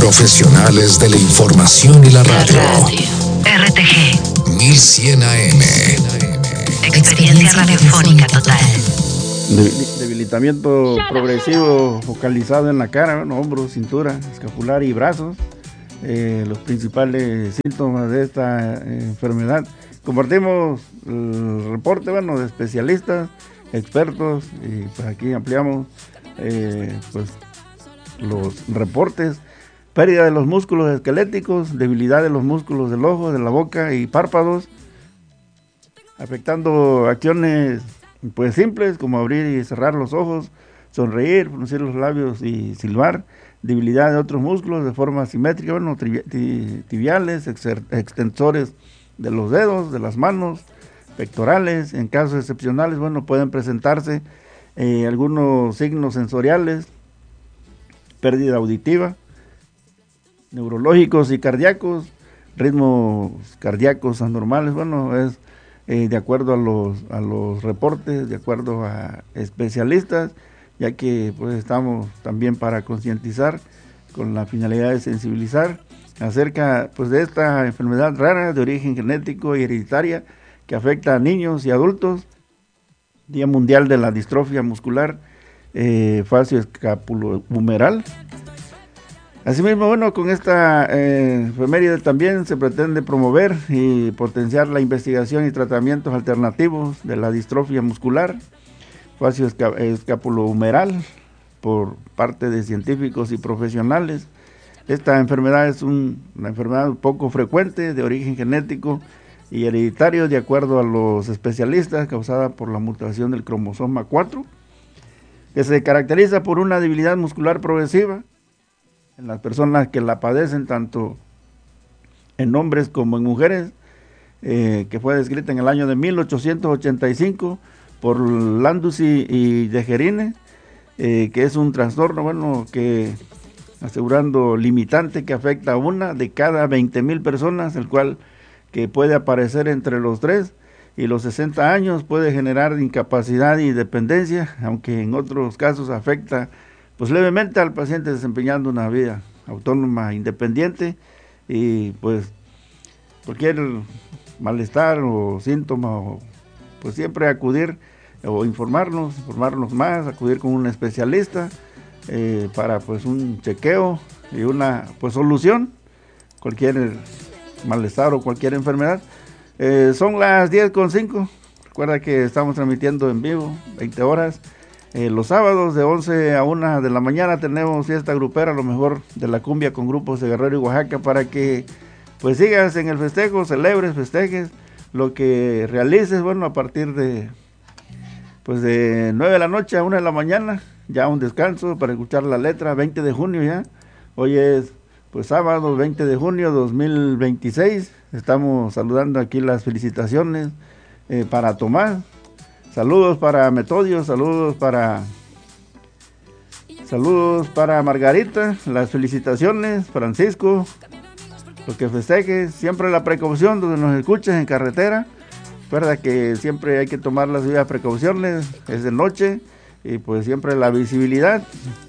Profesionales de la información y la radio. RTG 1100 AM. Experiencia radiofónica total. Debilitamiento progresivo focalizado en la cara, hombros, cintura, escapular y brazos. Los principales síntomas de esta enfermedad. Compartimos el reporte, de especialistas, expertos, y pues aquí ampliamos pues los reportes. Pérdida de los músculos esqueléticos, debilidad de los músculos del ojo, de la boca y párpados, afectando acciones pues simples como abrir y cerrar los ojos, sonreír, fruncir los labios y silbar. Debilidad de otros músculos de forma simétrica, tibiales, extensores de los dedos, de las manos, pectorales. En casos excepcionales, pueden presentarse algunos signos sensoriales, pérdida auditiva, neurológicos y cardíacos, ritmos cardíacos anormales. Es de acuerdo a los reportes, de acuerdo a especialistas, ya que pues estamos también para concientizar con la finalidad de sensibilizar acerca pues de esta enfermedad rara de origen genético y hereditaria que afecta a niños y adultos. Día Mundial de la Distrofia Muscular Facio-Escapulohumeral. Asimismo, con esta efeméride también se pretende promover y potenciar la investigación y tratamientos alternativos de la distrofia muscular facio-escapulohumeral por parte de científicos y profesionales. Esta enfermedad es una enfermedad poco frecuente de origen genético y hereditario, de acuerdo a los especialistas, causada por la mutación del cromosoma 4, que se caracteriza por una debilidad muscular progresiva en las personas que la padecen, tanto en hombres como en mujeres, que fue descrita en el año de 1885 por Landuzzi y Dejerine, que es un trastorno, que asegurando limitante que afecta a una de cada 20,000 personas, el cual que puede aparecer entre los 3 y los 60 años, puede generar incapacidad y dependencia, aunque en otros casos afecta pues levemente al paciente desempeñando una vida autónoma, independiente, y pues cualquier malestar o síntoma, pues siempre acudir o informarnos más, acudir con un especialista para pues un chequeo y una pues solución, cualquier malestar o cualquier enfermedad. Son las 10:05, recuerda que estamos transmitiendo en vivo, 20 horas, los sábados de 11 a 1 de la mañana tenemos fiesta grupera, lo mejor de la cumbia con grupos de Guerrero y Oaxaca, para que pues sigas en el festejo, celebres, festejes, lo que realices, a partir de pues de 9 de la noche a 1 de la mañana, ya un descanso para escuchar la letra. 20 de junio ya, hoy es pues sábado 20 de junio 2026, estamos saludando aquí las felicitaciones para Tomás, saludos para Metodio, saludos para Margarita, las felicitaciones, Francisco, lo que festejes, siempre la precaución donde nos escuches en carretera. Recuerda que siempre hay que tomar las debidas precauciones, es de noche y pues siempre la visibilidad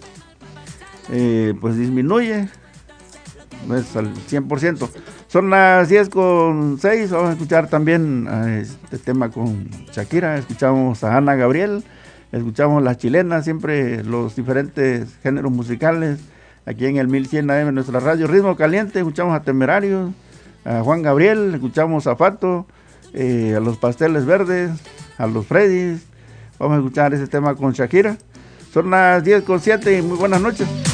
pues disminuye, no es al 100%. Son las 10:06, vamos a escuchar también este tema con Shakira, escuchamos a Ana Gabriel, escuchamos las chilenas, siempre los diferentes géneros musicales, aquí en el 1100 AM, nuestra radio Ritmo Caliente, escuchamos a Temerarios, a Juan Gabriel, escuchamos a Fato, a los Pasteles Verdes, a los Freddys. Vamos a escuchar ese tema con Shakira. Son las 10:07 y muy buenas noches.